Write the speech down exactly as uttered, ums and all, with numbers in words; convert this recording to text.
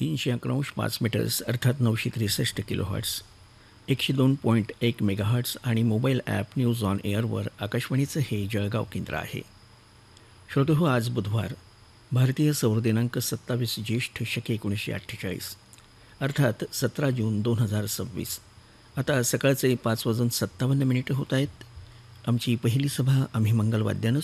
तीनशे अकरांश पाच मीटर्स अर्थात नऊशे त्रेसष्ट किलो हर्ट्स, एकशे दोन पॉईंट एक मेगा हर्ट्स आणि मोबाईल ॲप न्यूज ऑन एअरवर आकाशवाणीचं हे जळगाव केंद्र आहे. श्रोते हो, आज बुधवार, भारतीय सौर दिनांक सत्तावीस ज्येष्ठ शके एकोणीसशे अठ्ठेचाळीस अर्थात सतरा जून दोन हजार सव्वीस. आता सकाळचे पाच वाजून सत्तावन्न मिनिटं होत आहेत. आमची पहिली सभा आम्ही मंगलवाद्यानं